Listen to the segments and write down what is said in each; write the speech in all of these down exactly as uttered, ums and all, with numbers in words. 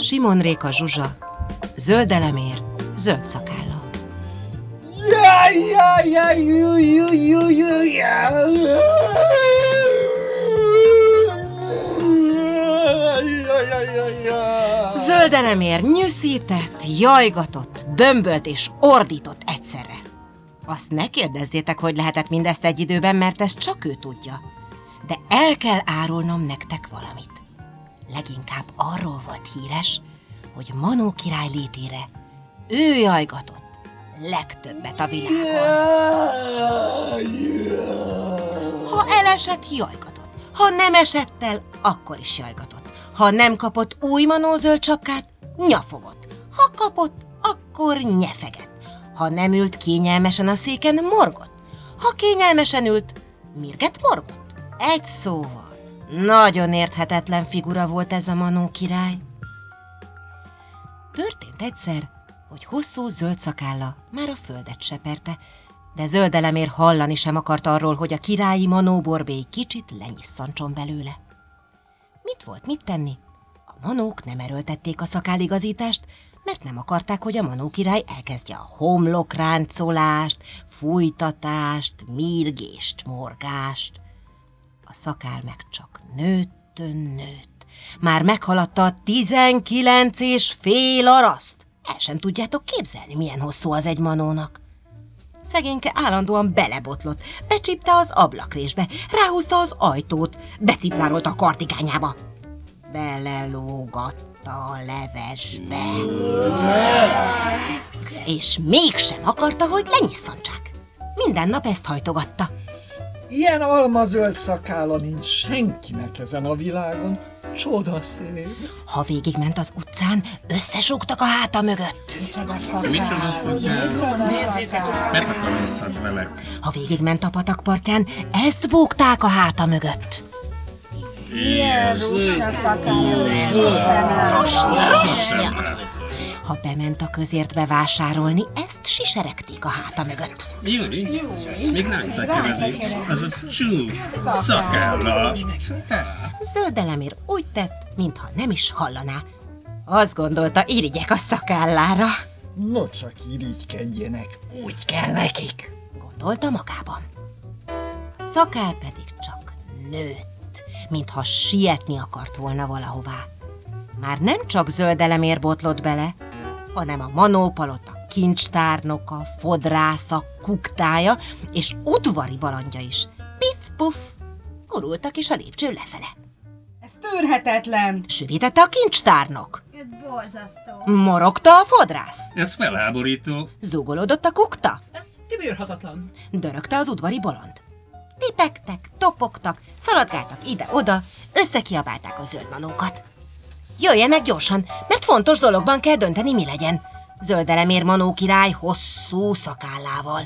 Simon Réka Zsuzsa, Zöld Elemér, Zöld Szakálla. Jaj, jaj, jaj, jaj, jaj, jaj, jaj. Zöld Elemér nyűszített, jajgatott, bömbölt és ordított egyszerre. Azt ne kérdezzétek, hogy lehetett mindezt egy időben, mert ezt csak ő tudja. De el kell árulnom nektek valamit. Leginkább arról volt híres, hogy Manó király létére ő jajgatott legtöbbet a világon. Ha elesett, jajgatott. Ha nem esett el, akkor is jajgatott. Ha nem kapott új Manó zöld sapkát, nyafogott. Ha kapott, akkor nyefegett. Ha nem ült kényelmesen a széken, morgott. Ha kényelmesen ült, mirget morgott. Egy szóval, nagyon érthetetlen figura volt ez a Manó király. Történt egyszer, hogy hosszú zöld szakálla már a földet seperte, de Zöld Elemér hallani sem akart arról, hogy a királyi Manó borbély kicsit lenyisszancson belőle. Mit volt mit tenni? A manók nem erőltették a szakálligazítást, mert nem akarták, hogy a Manó király elkezdje a homlokráncolást, fújtatást, mírgést, morgást. A szakál meg csak nőtt, nőtt. Már meghaladta a tizenkilenc és fél araszt. El sem tudjátok képzelni, milyen hosszú az egy manónak. Szegényke állandóan belebotlott, becsípte az ablakrésbe, ráhúzta az ajtót, becipzárolta a kartigányába. Belelógatta a levesbe. És mégsem akarta, hogy lenyisszantsák. Minden nap ezt hajtogatta. Ilyen almazöld szakálla nincs senkinek ezen a világon. Csodaszép. Ha végigment az utcán, összesúgtak a háta mögött. Ha végigment a patakpartján, ezt búgták a háta mögött. Ha bement a közértbe vásárolni, ezt siseregték a háta mögött. Júli, még ránk kevedik, az a csú szakálla. Zöld Elemér úgy tett, mintha nem is hallaná. Azt gondolta, irigyek a szakállára. No csak irigykedjenek, úgy kell nekik, gondolta magában. A szakál pedig csak nőtt, mintha sietni akart volna valahová. Már nem csak Zöld Elemér botlott bele, hanem a Manó palota kincstárnoka, fodrásza, kuktája és udvari balandja is. Piff-puff, gurultak is a lépcsőn lefele. Ez tűrhetetlen! Süvítette a kincstárnok. Ez borzasztó. Morogta a fodrász. Ez felháborító. Zúgolódott a kukta. Ez kibírhatatlan. Dörögte az udvari bolond. Tipegtek, topogtak, szaladgáltak ide-oda, összekiabálták a zöld manókat. Jöjjenek gyorsan, mert fontos dologban kell dönteni, mi legyen. Zöld Elemér Manó király hosszú szakállával.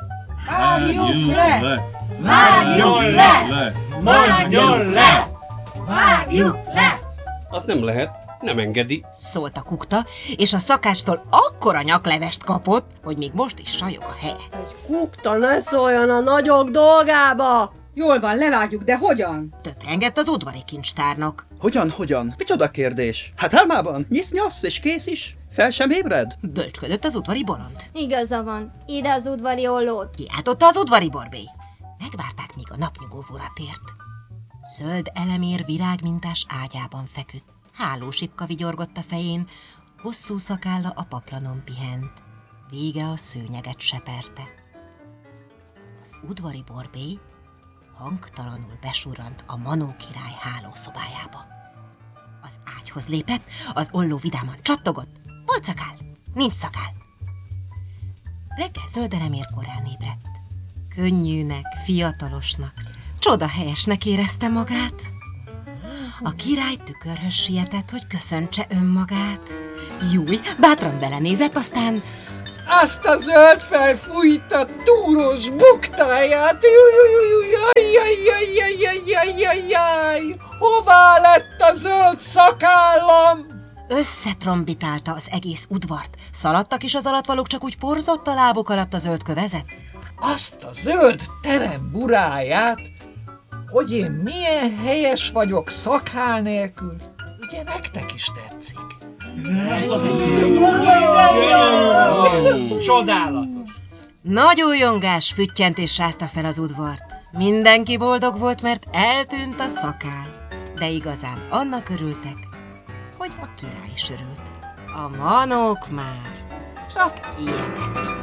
Vágjuk le! Vágjuk le! Mondjon le! Vágjuk le! Az nem lehet, nem engedi. Szólt a kukta, és a szakácstól akkora nyaklevest kapott, hogy még most is sajog a helye. Egy kukta ne szóljon a nagyok dolgába! Jól van, levágjuk, de hogyan? Töprengett az udvari kincstárnok. Hogyan, hogyan? Micsoda kérdés? Hát álmában nyisz-nyasz és kész is. Fel sem ébred? Bölcsködött az udvari bolond. Igaza van. Ide az udvari ollót. Kiáltotta az udvari borbély. Megvárták, míg a napnyugóvóra tért. Zöld Elemér virágmintás ágyában feküdt. Hálósipka vigyorgott a fején, hosszú szakálla a paplanon pihent. Vége a szőnyeget seperte. Az udvari borbély hangtalanul besurrant a Manó király hálószobájába. Az ágyhoz lépett, az olló vidáman csattogott. Volt szakál, nincs szakál. Reggel Zöld Elemér korán ébredt. Könnyűnek, fiatalosnak, csodahelyesnek érezte magát. A király tükörhöz sietett, hogy köszöntse önmagát. Júj, bátran belenézett, aztán... Azt a zöld felfújta túros buktáját! Jaj, jaj, jaj, jaj, jaj, jaj, jaj, jaj! Hová lett a zöld szakállam? Összetrombitálta az egész udvart. Szaladtak is az alatvalók, csak úgy porzott a lábuk alatt a zöld kövezet. Azt a zöld terem buráját, hogy én milyen helyes vagyok szakál nélkül. Ugye nektek is tetszik? Csodálatos. Nagy újongás füttyent és rázta fel az udvart. Mindenki boldog volt, mert eltűnt a szakál. De igazán annak örültek, hogy a király is örült. A manók már csak ilyenek.